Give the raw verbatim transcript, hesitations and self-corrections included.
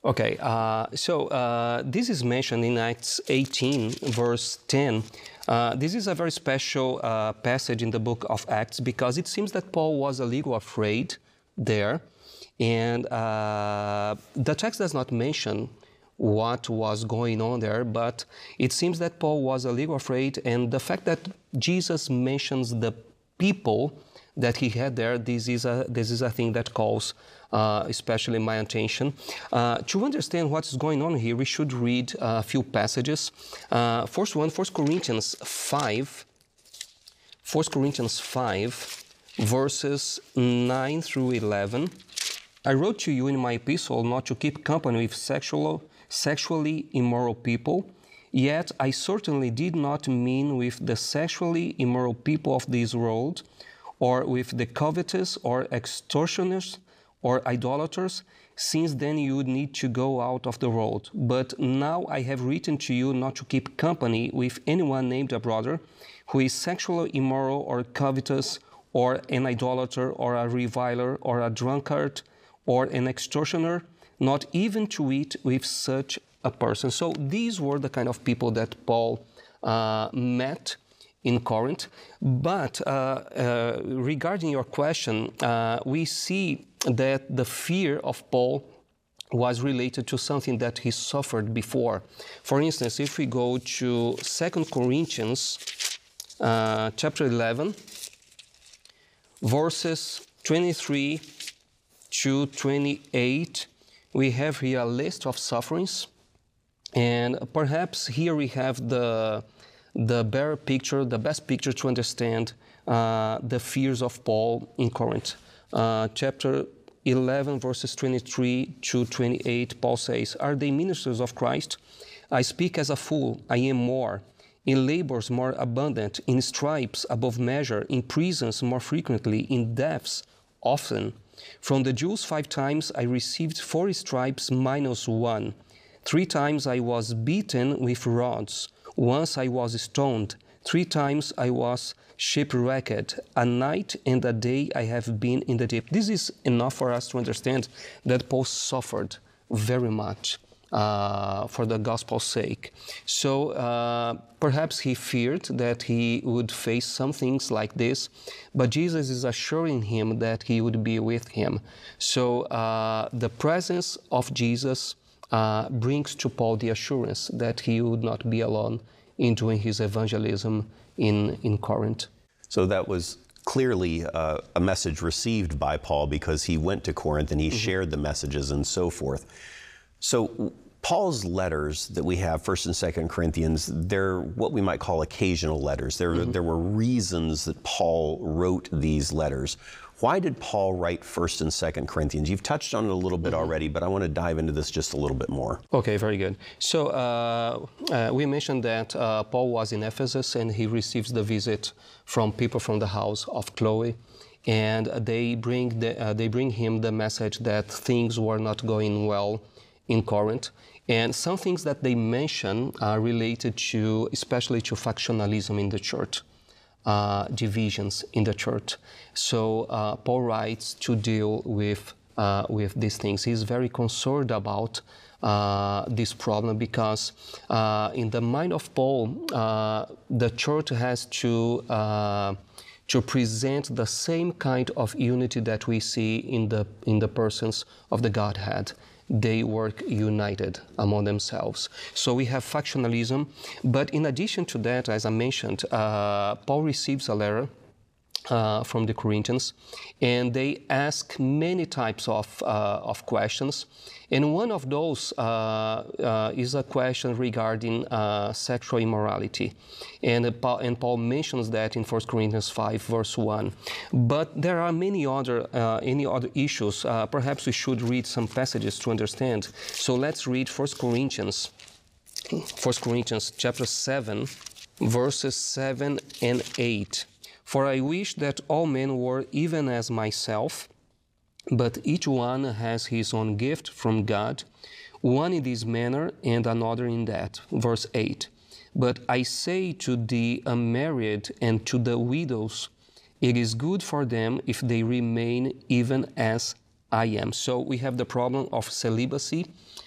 Okay, uh, so uh, this is mentioned in Acts eighteen, verse ten. Uh, this is a very special uh, passage in the book of Acts because it seems that Paul was a little afraid there. And uh, the text does not mention what was going on there, but it seems that Paul was a little afraid. And the fact that Jesus mentions the people that he had there, this is a, this is a thing that calls uh, especially my attention. Uh, to understand what's going on here, we should read a few passages. Uh, first one, First Corinthians five, First Corinthians five, verses nine through eleven. I wrote to you in my epistle not to keep company with sexual, sexually immoral people, yet I certainly did not mean with the sexually immoral people of this world, or with the covetous, or extortioners, or idolaters, since then you would need to go out of the world. But now I have written to you not to keep company with anyone named a brother, who is sexually immoral, or covetous, or an idolater, or a reviler, or a drunkard, or an extortioner, not even to eat with such a person. So these were the kind of people that Paul uh, met in Corinth. But uh, uh, regarding your question, uh, we see that the fear of Paul was related to something that he suffered before. For instance, if we go to Second Corinthians uh, chapter eleven, verses twenty-three to twenty-eight, we have here a list of sufferings, and perhaps here we have the the better picture, the best picture to understand uh, the fears of Paul in Corinth. Uh, chapter eleven, verses twenty-three to twenty-eight, Paul says, "Are they ministers of Christ? I speak as a fool, I am more. In labors more abundant, in stripes above measure, in prisons more frequently, in deaths often. From the Jews five times I received four stripes minus one. Three times I was beaten with rods. Once I was stoned. Three times I was shipwrecked. A night and a day I have been in the deep." This is enough for us to understand that Paul suffered very much uh, for the gospel's sake. So uh, perhaps he feared that he would face some things like this, but Jesus is assuring him that he would be with him. So uh, the presence of Jesus uh, brings to Paul the assurance that he would not be alone in doing his evangelism in, in Corinth. So that was clearly uh, a message received by Paul, because he went to Corinth and he mm-hmm. shared the messages and so forth. So Paul's letters that we have, First and Second Corinthians, they're what we might call occasional letters. There, mm-hmm. there were reasons that Paul wrote these letters. Why did Paul write First and Second Corinthians? You've touched on it a little bit mm-hmm. already, but I want to dive into this just a little bit more. Okay, very good. So uh, uh, we mentioned that uh, Paul was in Ephesus and he receives the visit from people from the house of Chloe, and they bring the, uh, they bring him the message that things were not going well in Corinth. And some things that they mention are related to, especially to factionalism in the church. Uh, divisions in the church. So uh, Paul writes to deal with uh, with these things. He's very concerned about uh, this problem because uh, in the mind of Paul, uh, the church has to uh, to present the same kind of unity that we see in the in the persons of the Godhead. They work united among themselves. So we have factionalism, but in addition to that, as I mentioned, uh, Paul receives a letter uh, from the Corinthians, and they ask many types of, uh, of questions. And one of those uh, uh, is a question regarding uh, sexual immorality. And, uh, Paul, and Paul mentions that in First Corinthians five, verse one. But there are many other, uh, any other issues. Uh, perhaps we should read some passages to understand. So let's read First Corinthians, First Corinthians chapter seven, verses seven and eight. "For I wish that all men were even as myself, but each one has his own gift from God, one in this manner and another in that." Verse eight, "But I say to the unmarried and to the widows, it is good for them if they remain even as I am." So we have the problem of celibacy